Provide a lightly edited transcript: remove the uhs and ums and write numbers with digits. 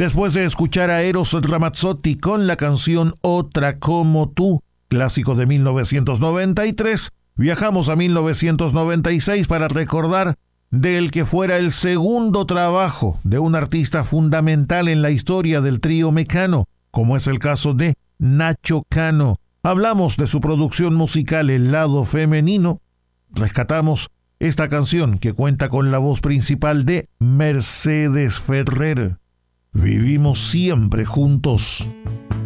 Después de escuchar a Eros Ramazzotti con la canción Otra como tú, clásico de 1993, viajamos a 1996 para recordar del que fuera el segundo trabajo de un artista fundamental en la historia del trío Mecano, como es el caso de Nacho Cano. Hablamos de su producción musical El lado femenino. Rescatamos esta canción que cuenta con la voz principal de Mercedes Ferrer. Vivimos siempre juntos.